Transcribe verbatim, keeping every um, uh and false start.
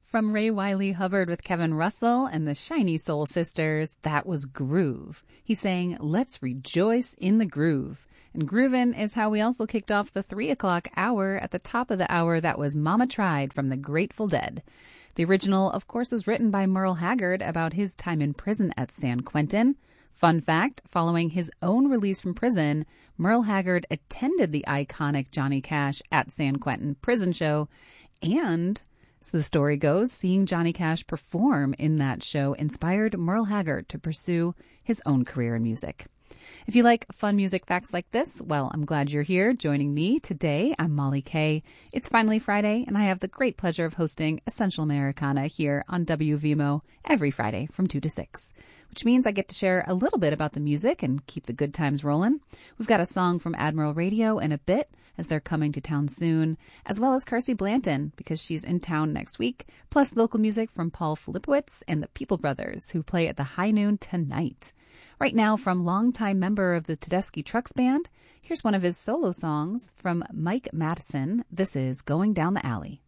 From Ray Wiley Hubbard with Kevin Russell and the Shiny Soul Sisters, that was Groove. He sang, "Let's rejoice in the groove." And groovin' is how we also kicked off the three o'clock hour. At the top of the hour, that was Mama Tried from the Grateful Dead. The original, of course, was written by Merle Haggard about his time in prison at San Quentin. Fun fact, following his own release from prison, Merle Haggard attended the iconic Johnny Cash at San Quentin prison show, and, so the story goes, seeing Johnny Cash perform in that show inspired Merle Haggard to pursue his own career in music. If you like fun music facts like this, well, I'm glad you're here joining me today. I'm Molly Kay. It's finally Friday, and I have the great pleasure of hosting Essential Americana here on W V M O every Friday from two to six, which means I get to share a little bit about the music and keep the good times rolling. We've got a song from Admiral Radio in a bit, as they're coming to town soon, as well as Carsey Blanton, because she's in town next week, plus local music from Paul Filipowicz and the People Brothers, who play at the High Noon tonight. Right now, from longtime member of the Tedeschi Trucks Band, here's one of his solo songs from Mike Madison. This is Going Down the Alley.